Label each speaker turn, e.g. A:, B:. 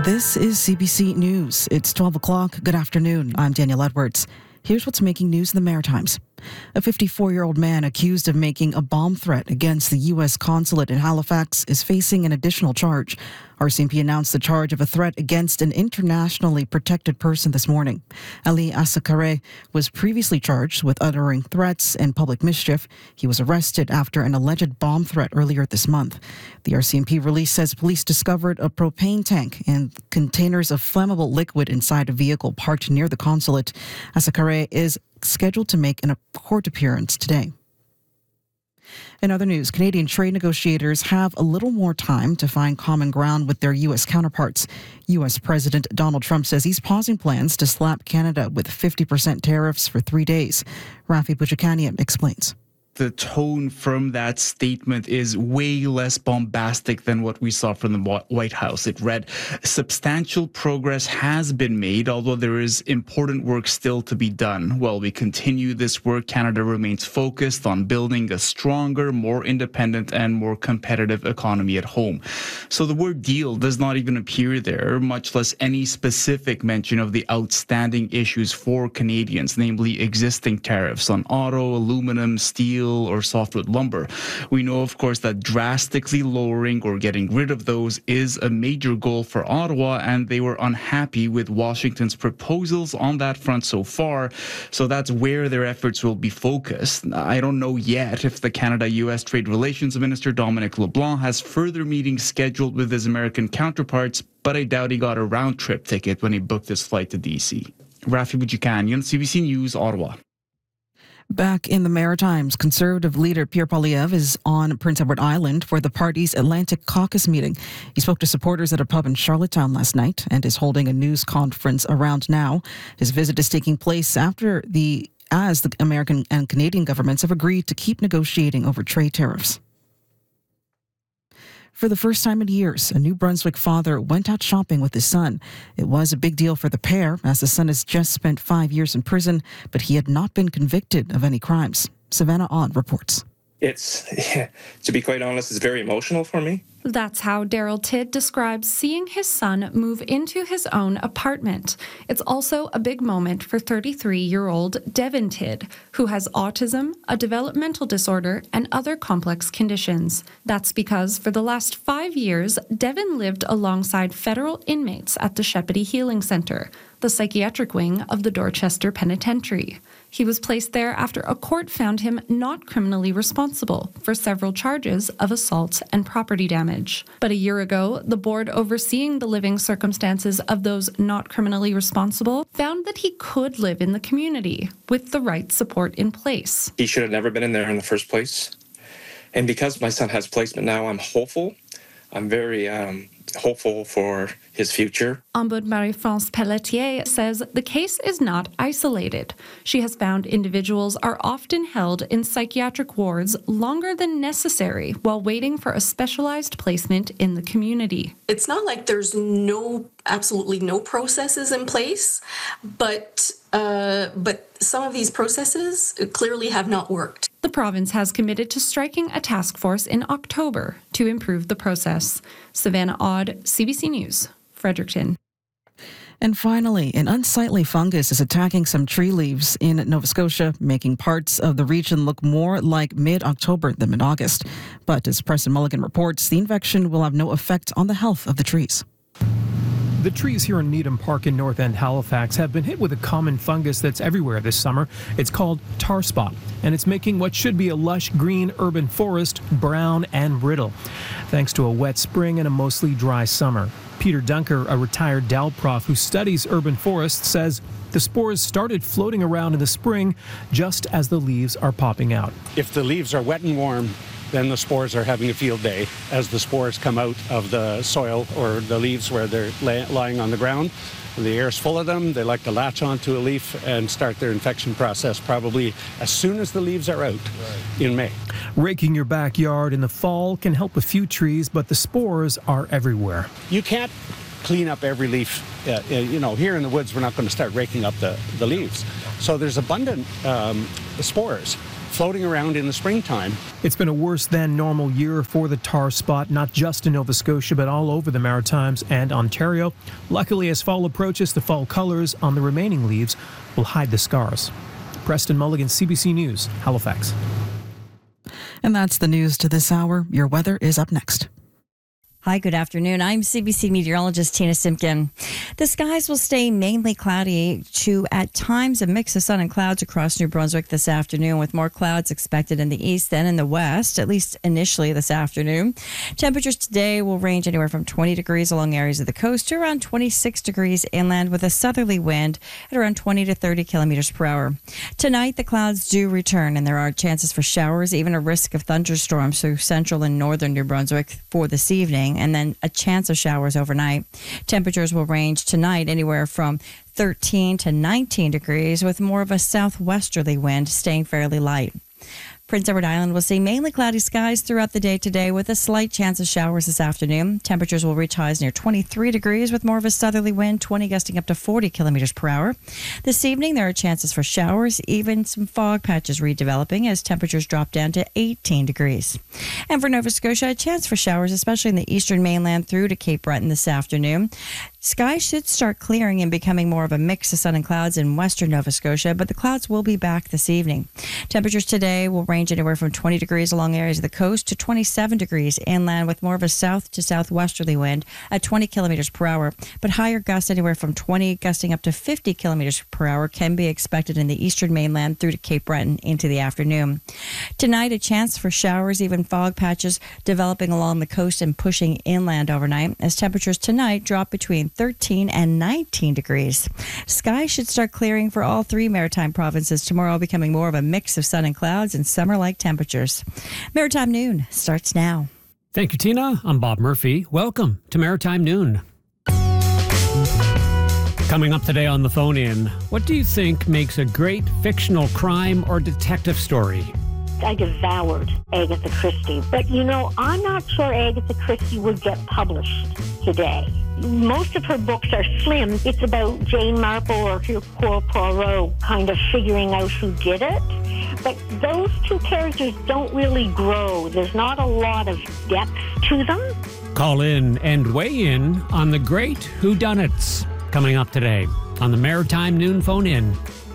A: This is CBC News. It's 12 o'clock. Good afternoon. I'm Danielle Edwards. Here's what's making news in the Maritimes. A 54-year-old man accused of making a bomb threat against the U.S. consulate in Halifax is facing an additional charge. RCMP announced the charge of a threat against an internationally protected person this morning. Ali Asakare was previously charged with uttering threats and public mischief. He was arrested after an alleged bomb threat earlier this month. The RCMP release says police discovered a propane tank and containers of flammable liquid inside a vehicle parked near the consulate. Asakare is scheduled to make a court appearance today. In other news, Canadian trade negotiators have a little more time to find common ground with their U.S. counterparts. U.S. President Donald Trump says he's pausing plans to slap Canada with 50% tariffs for 3 days. Rafi Bouchikanian explains.
B: The tone from that statement is way less bombastic than what we saw from the White House. It read, substantial progress has been made, although there is important work still to be done. While we continue this work, Canada remains focused on building a stronger, more independent, and more competitive economy at home. So the word deal does not even appear there, much less any specific mention of the outstanding issues for Canadians, namely existing tariffs on auto, aluminum, steel, or softwood lumber. We know, of course, that drastically lowering or getting rid of those is a major goal for Ottawa, and they were unhappy with Washington's proposals on that front so far. So that's where their efforts will be focused. I don't know yet if the Canada-U.S. Trade Relations Minister Dominic LeBlanc has further meetings scheduled with his American counterparts, but I doubt he got a round-trip ticket when he booked his flight to D.C. Rafi Bouchikanian, CBC News, Ottawa.
A: Back in the Maritimes, Conservative leader Pierre Poilievre is on Prince Edward Island for the party's Atlantic Caucus meeting. He spoke to supporters at a pub in Charlottetown last night and is holding a news conference around now. His visit is taking place as the American and Canadian governments have agreed to keep negotiating over trade tariffs. For the first time in years, a New Brunswick father went out shopping with his son. It was a big deal for the pair, as the son has just spent 5 years in prison, but he had not been convicted of any crimes. Savannah Odd reports.
C: To be quite honest, it's very emotional for me.
D: That's how Daryl Tidd describes seeing his son move into his own apartment. It's also a big moment for 33-year-old Devin Tidd, who has autism, a developmental disorder, and other complex conditions. That's because for the last 5 years, Devin lived alongside federal inmates at the Shepady Healing Centre, the psychiatric wing of the Dorchester Penitentiary. He was placed there after a court found him not criminally responsible for several charges of assault and property damage. But a year ago, the board overseeing the living circumstances of those not criminally responsible found that he could live in the community with the right support in place.
C: He should have never been in there in the first place. And because my son has placement now, I'm hopeful. I'm very hopeful for his future.
D: Ombudsman Marie-France Pelletier says the case is not isolated. She has found individuals are often held in psychiatric wards longer than necessary while waiting for a specialized placement in the community.
E: It's not like there's absolutely no processes in place, but some of these processes clearly have not worked.
D: The province has committed to striking a task force in October to improve the process. Savannah Odd, CBC News, Fredericton.
A: And finally, an unsightly fungus is attacking some tree leaves in Nova Scotia, making parts of the region look more like mid-October than mid-August. But as Preston Mulligan reports, the infection will have no effect on the health of the trees.
F: The trees here in Needham Park in North End Halifax have been hit with a common fungus that's everywhere this summer. It's called tar spot, and it's making what should be a lush green urban forest brown and brittle, thanks to a wet spring and a mostly dry summer. Peter Dunker, a retired Dal prof who studies urban forests, says the spores started floating around in the spring just as the leaves are popping out.
G: If the leaves are wet and warm, then the spores are having a field day. As the spores come out of the soil or the leaves where they're lying on the ground, the air's full of them. They like to latch onto a leaf and start their infection process probably as soon as the leaves are out in May.
F: Raking your backyard in the fall can help a few trees, but the spores are everywhere.
G: You can't clean up every leaf. Here in the woods, we're not going to start raking up the leaves. So there's abundant spores floating around in the springtime.
F: It's been a worse than normal year for the tar spot, not just in Nova Scotia, but all over the Maritimes and Ontario. Luckily, as fall approaches, the fall colors on the remaining leaves will hide the scars. Preston Mulligan, CBC News, Halifax.
A: And that's the news to this hour. Your weather is up next.
H: Hi, good afternoon. I'm CBC meteorologist Tina Simpkin. The skies will stay mainly cloudy to, at times, a mix of sun and clouds across New Brunswick this afternoon, with more clouds expected in the east than in the west, at least initially this afternoon. Temperatures today will range anywhere from 20 degrees along areas of the coast to around 26 degrees inland, with a southerly wind at around 20 to 30 kilometers per hour. Tonight, the clouds do return, and there are chances for showers, even a risk of thunderstorms through central and northern New Brunswick for this evening, and then a chance of showers overnight. Temperatures will range tonight anywhere from 13 to 19 degrees, with more of a southwesterly wind staying fairly light. Prince Edward Island will see mainly cloudy skies throughout the day today, with a slight chance of showers this afternoon. Temperatures will reach highs near 23 degrees, with more of a southerly wind, 20 gusting up to 40 kilometers per hour. This evening, there are chances for showers, even some fog patches redeveloping as temperatures drop down to 18 degrees. And for Nova Scotia, a chance for showers, especially in the eastern mainland through to Cape Breton this afternoon. Skies should start clearing and becoming more of a mix of sun and clouds in western Nova Scotia, but the clouds will be back this evening. Temperatures today will range anywhere from 20 degrees along areas of the coast to 27 degrees inland, with more of a south to southwesterly wind at 20 kilometers per hour, but higher gusts anywhere from 20 gusting up to 50 kilometers per hour can be expected in the eastern mainland through to Cape Breton into the afternoon. Tonight, a chance for showers, even fog patches developing along the coast and pushing inland overnight, as temperatures tonight drop between 13 and 19 degrees. Skies should start clearing for all three maritime provinces tomorrow, becoming more of a mix of sun and clouds and summer-like temperatures. Maritime Noon starts now.
I: Thank you, Tina. I'm Bob Murphy. Welcome to Maritime Noon. Coming up today on the phone-in, what do you think makes a great fictional crime or detective story?
J: I devoured Agatha Christie. But, I'm not sure Agatha Christie would get published today. Most of her books are slim. It's about Jane Marple or Hercule Poirot kind of figuring out who did it. But those two characters don't really grow. There's not a lot of depth to them.
I: Call in and weigh in on the great whodunits coming up today on the Maritime Noon phone-in.